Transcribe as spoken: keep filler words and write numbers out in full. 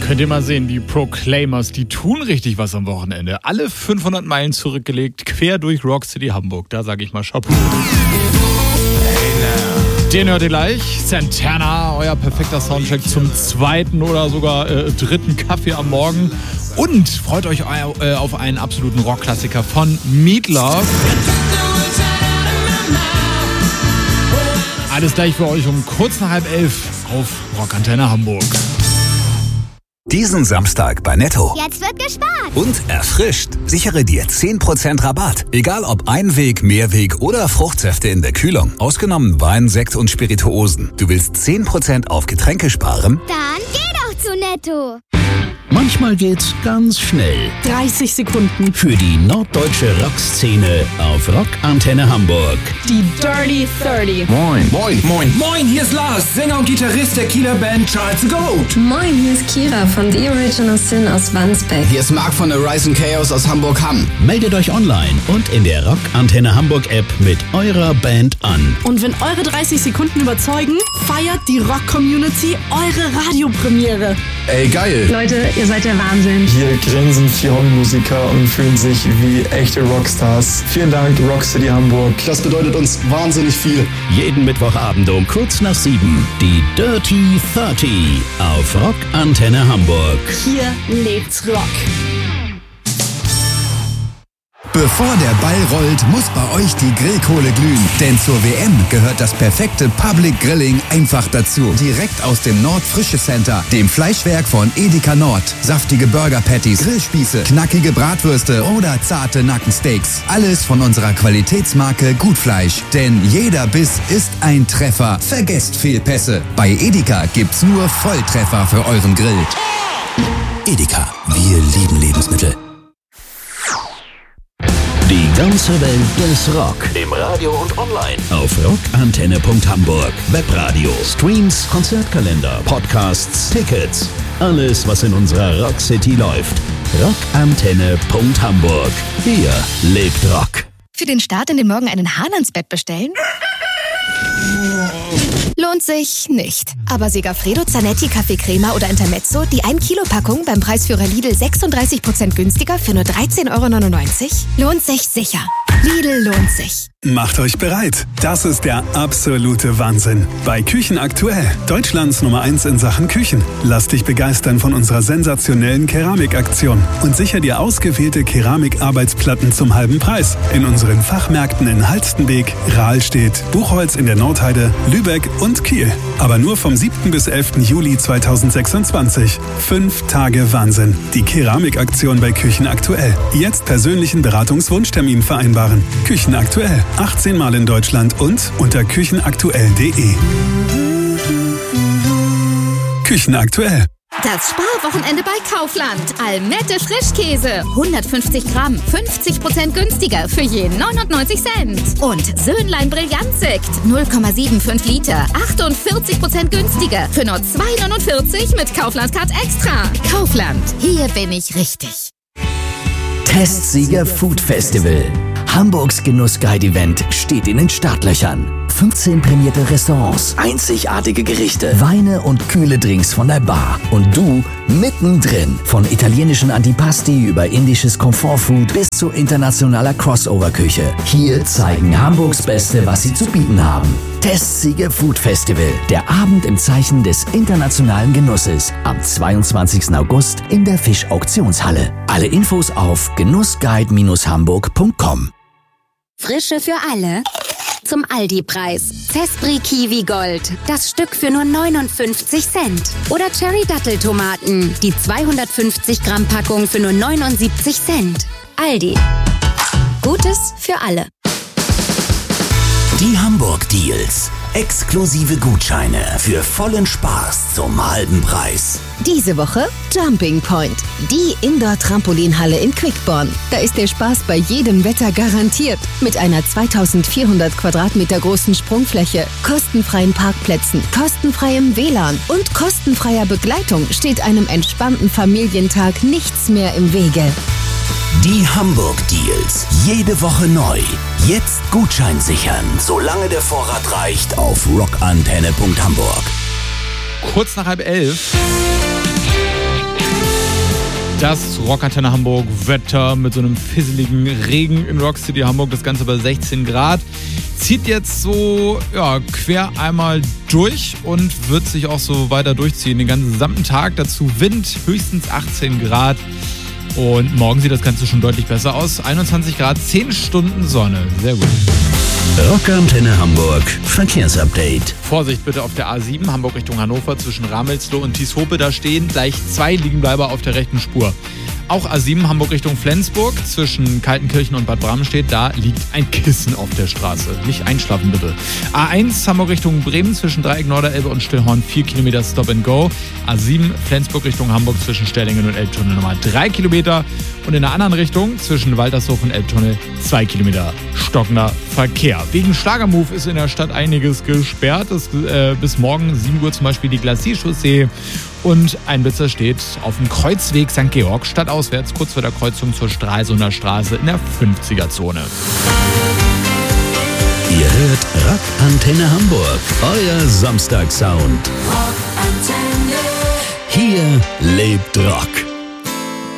Könnt ihr mal sehen, die Proclaimers, die tun richtig was am Wochenende. Alle fünfhundert Meilen zurückgelegt, quer durch Rock City Hamburg. Da sage ich mal Chapeau. Den hört ihr gleich. Santana, euer perfekter Soundcheck zum zweiten oder sogar äh, dritten Kaffee am Morgen. Und freut euch äh, auf einen absoluten Rockklassiker von Meatloaf. Alles gleich für euch um kurz nach halb elf auf Rockantenne Hamburg. Diesen Samstag bei Netto. Jetzt wird gespart. Und erfrischt. Sichere dir zehn Prozent Rabatt. Egal ob Einweg, Mehrweg oder Fruchtsäfte in der Kühlung. Ausgenommen Wein, Sekt und Spirituosen. Du willst zehn Prozent auf Getränke sparen? Dann geh doch zu Netto. Manchmal geht's ganz schnell. dreißig Sekunden. Für die norddeutsche Rockszene auf Rockantenne Hamburg. Die Dirty dreißig. Moin. Moin. Moin. Moin, hier ist Lars, Sänger und Gitarrist der Kieler Band Charles the Goat. Moin, hier ist Kira von The Original Sin aus Wandsbek. Hier ist Marc von Horizon Chaos aus Hamburg-Hamm. Meldet euch online und in der Rockantenne Hamburg App mit eurer Band an. Und wenn eure dreißig Sekunden überzeugen, feiert die Rock-Community eure Radiopremiere. Ey, geil. Leute, ihr seid der Wahnsinn. Hier grinsen vier Hobbymusiker und fühlen sich wie echte Rockstars. Vielen Dank, Rock City Hamburg. Das bedeutet uns wahnsinnig viel. Jeden Mittwochabend um kurz nach sieben. Die Dirty dreißig auf Rockantenne Hamburg. Hier lebt's Rock. Bevor der Ball rollt, muss bei euch die Grillkohle glühen. Denn zur W M gehört das perfekte Public Grilling einfach dazu. Direkt aus dem Nord Frische Center, dem Fleischwerk von Edeka Nord. Saftige Burger Patties, Grillspieße, knackige Bratwürste oder zarte Nackensteaks. Alles von unserer Qualitätsmarke Gutfleisch. Denn jeder Biss ist ein Treffer. Vergesst Fehlpässe. Bei Edeka gibt's nur Volltreffer für euren Grill. Edeka, wir lieben Lebensmittel. Die ganze Welt des Rock. Im Radio und online. Auf rockantenne punkt hamburg. Webradio, Streams, Konzertkalender, Podcasts, Tickets. Alles, was in unserer Rock City läuft. rockantenne punkt hamburg. Hier lebt Rock. Für den Start in den Morgen einen Hahn ans Bett bestellen? Lohnt sich nicht. Aber Segafredo, Zanetti, Kaffee Crema oder Intermezzo, die ein Kilo Packung beim Preisführer Lidl sechsunddreißig Prozent günstiger für nur dreizehn Euro neunundneunzig? Lohnt sich sicher. Lidl lohnt sich. Macht euch bereit. Das ist der absolute Wahnsinn. Bei Küchen aktuell. Deutschlands Nummer eins in Sachen Küchen. Lass dich begeistern von unserer sensationellen Keramikaktion und sicher dir ausgewählte Keramikarbeitsplatten zum halben Preis. In unseren Fachmärkten in Halstenbek, Rahlstedt, Buchholz in der Nordheide, Lübeck und Kiel. Aber nur vom siebten bis elften Juli zweitausendsechsundzwanzig. Fünf Tage Wahnsinn. Die Keramikaktion bei Küchen aktuell. Jetzt persönlichen Beratungswunschtermin vereinbaren. Küchen aktuell. achtzehn Mal in Deutschland und unter küchenaktuell punkt de. Küchen aktuell. Das Sparwochenende bei Kaufland. Almette Frischkäse. hundertfünfzig Gramm. fünfzig Prozent günstiger für je neunundneunzig Cent. Und Söhnlein Brillantsekt. null Komma fünfundsiebzig Liter. achtundvierzig Prozent günstiger für nur zwei neunundvierzig mit Kaufland Card Extra. Kaufland. Hier bin ich richtig. Testsieger Food Festival. Hamburgs Genussguide-Event steht in den Startlöchern. fünfzehn prämierte Restaurants, einzigartige Gerichte, Weine und kühle Drinks von der Bar. Und du mittendrin. Von italienischen Antipasti über indisches Komfortfood bis zu internationaler Crossover-Küche. Hier zeigen Hamburgs Beste, was sie zu bieten haben. Testsieger Food Festival. Der Abend im Zeichen des internationalen Genusses. Am zweiundzwanzigsten August in der Fischauktionshalle. Alle Infos auf genussguide Bindestrich hamburg punkt com. Frische für alle. Zum Aldi-Preis. Cespri Kiwi Gold. Das Stück für nur neunundfünfzig Cent. Oder Cherry Datteltomaten. Die zweihundertfünfzig Gramm Packung für nur neunundsiebzig Cent. Aldi. Gutes für alle. Die Hamburg Deals. Exklusive Gutscheine für vollen Spaß zum halben Preis. Diese Woche Jumping Point, die Indoor-Trampolinhalle in Quickborn. Da ist der Spaß bei jedem Wetter garantiert. Mit einer zweitausendvierhundert Quadratmeter großen Sprungfläche, kostenfreien Parkplätzen, kostenfreiem W L A N und kostenfreier Begleitung steht einem entspannten Familientag nichts mehr im Wege. Die Hamburg Deals. Jede Woche neu. Jetzt Gutschein sichern, solange der Vorrat reicht, auf rockantenne punkt hamburg. Kurz nach halb elf. Das Rockantenne Hamburg Wetter mit so einem fisseligen Regen in Rock City Hamburg. Das Ganze bei sechzehn Grad. Zieht jetzt so ja, quer einmal durch und wird sich auch so weiter durchziehen. Den ganzen gesamten Tag. Dazu Wind, höchstens achtzehn Grad. Und morgen sieht das Ganze schon deutlich besser aus. einundzwanzig Grad, zehn Stunden Sonne. Sehr gut. Rockantenne Hamburg Verkehrsupdate. Vorsicht bitte auf der A sieben, Hamburg Richtung Hannover, zwischen Ramelsloh und Tieshope. Da stehen gleich zwei Liegenbleiber auf der rechten Spur. Auch A sieben, Hamburg Richtung Flensburg, zwischen Kaltenkirchen und Bad Bramstedt. Da liegt ein Kissen auf der Straße. Nicht einschlafen bitte. A eins, Hamburg Richtung Bremen, zwischen Dreieck Norderelbe und Stillhorn, vier Kilometer Stop and Go. A sieben, Flensburg Richtung Hamburg, zwischen Stellingen und Elbtunnel nochmal drei Kilometer. Und in der anderen Richtung, zwischen Waltershof und Elbtunnel, zwei Kilometer stockender Verkehr. Wegen Schlagermove ist in der Stadt einiges gesperrt. Das, äh, bis morgen sieben Uhr zum Beispiel die Glacierchaussee. Und ein Blitzer steht auf dem Kreuzweg Sankt Georg, stadtauswärts, kurz vor der Kreuzung zur Stralsunder Straße in der fünfziger-Zone. Ihr hört Rockantenne Hamburg, euer Samstagsound. Hier lebt Rock.